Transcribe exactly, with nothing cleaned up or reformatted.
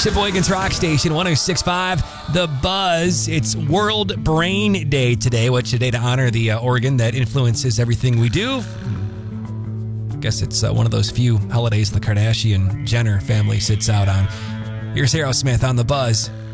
Sheboygan's Rock Station, one oh six point five, The Buzz. It's World Brain Day today. What's today to honor the uh, organ that influences everything we do? I guess it's uh, one of those few holidays the Kardashian-Jenner family sits out on. Here's Aerosmith on The Buzz.